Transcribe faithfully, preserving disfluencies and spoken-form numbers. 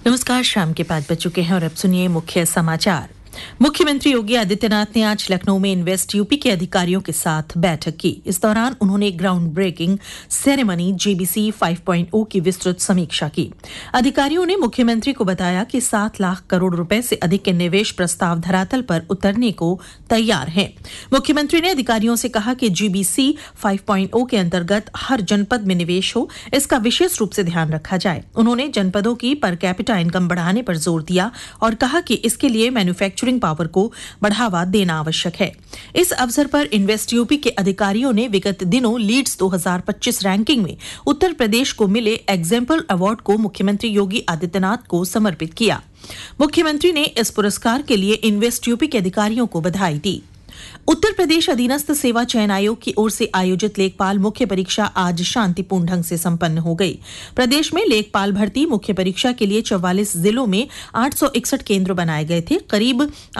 नमस्कार, शाम के पाँच बज चुके हैं और अब सुनिए मुख्य समाचार। मुख्यमंत्री योगी आदित्यनाथ ने आज लखनऊ में इन्वेस्ट यूपी के अधिकारियों के साथ बैठक की। इस दौरान उन्होंने ground breaking ceremony JBC five point ओ की विस्तृत समीक्षा की। अधिकारियों ने मुख्यमंत्री को बताया कि सात लाख करोड़ रुपए से अधिक के निवेश प्रस्ताव धरातल पर उतरने को तैयार हैं। मुख्यमंत्री ने अधिकारियों से कहा कि जेबीसी फाइव पॉइंट ओ के अंतर्गत हर जनपद में निवेश हो, इसका विशेष रूप से ध्यान रखा जाए। उन्होंने जनपदों की पर कैपिटा इनकम बढ़ाने पर जोर दिया और कहा कि इसके लिए मैन्युफैक्चरिंग पावर को बढ़ावा देना आवश्यक है। इस अवसर पर इन्वेस्ट यूपी के अधिकारियों ने विगत दिनों लीड्स दो हज़ार पच्चीस रैंकिंग में उत्तर प्रदेश को मिले एग्जाम्पल अवार्ड को मुख्यमंत्री योगी आदित्यनाथ को समर्पित किया। मुख्यमंत्री ने इस पुरस्कार के लिए इन्वेस्ट यूपी के अधिकारियों को बधाई दी। उत्तर प्रदेश अधीनस्थ सेवा चयन आयोग की ओर से आयोजित लेखपाल मुख्य परीक्षा आज शांतिपूर्ण ढंग से संपन्न हो गई। प्रदेश में लेखपाल भर्ती मुख्य परीक्षा के लिए चौवालीस जिलों में आठ सौ इकसठ केंद्र बनाए गए थे। करीब